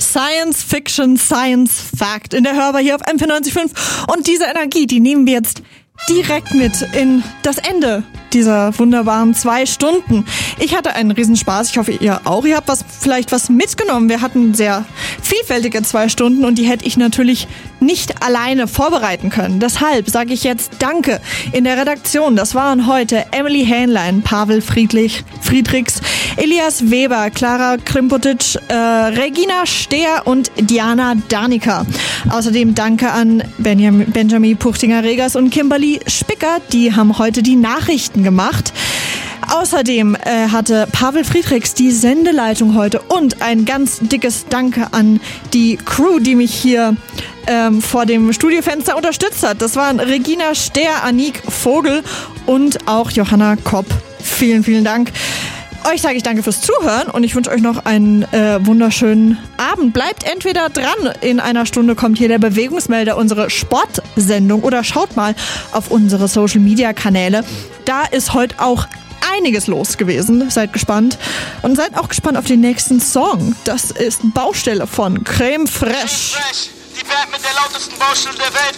Science Fiction, Science Fact in der Hörbar hier auf M94.5. Und diese Energie, die nehmen wir jetzt direkt mit in das Ende dieser wunderbaren 2 Stunden. Ich hatte einen Riesenspaß. Ich hoffe, ihr auch. Ihr habt vielleicht was mitgenommen. Wir hatten sehr vielfältige 2 Stunden und die hätte ich natürlich nicht alleine vorbereiten können. Deshalb sage ich jetzt Danke in der Redaktion. Das waren heute Emily Hähnlein, Pavel Friedrichs, Elias Weber, Clara Krimpotic, Regina Stehr und Diana Danica. Außerdem Danke an Benjamin Puchtinger-Regers und Kimberly Spicker. Die haben heute die Nachrichten gemacht. Außerdem hatte Pavel Friedrichs die Sendeleitung heute und ein ganz dickes Danke an die Crew, die mich hier vor dem Studiofenster unterstützt hat. Das waren Regina Stehr, Anik Vogel und auch Johanna Kopp. Vielen, vielen Dank. Euch sage ich danke fürs Zuhören und ich wünsche euch noch einen wunderschönen Abend. Bleibt entweder dran, in einer Stunde kommt hier der Bewegungsmelder, unsere Sportsendung, oder schaut mal auf unsere Social-Media-Kanäle. Da ist heute auch einiges los gewesen. Seid gespannt. Und seid auch gespannt auf den nächsten Song. Das ist Baustelle von Creme Fraiche. Die Band mit der lautesten Baustelle der Welt.